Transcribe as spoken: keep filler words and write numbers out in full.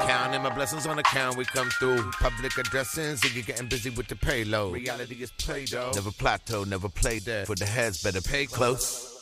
Counting my blessings on account, we come through. Public addressing, Ziggy getting busy with the payload. Reality is play doh. Never plateau, never play dead. For the heads, better pay close.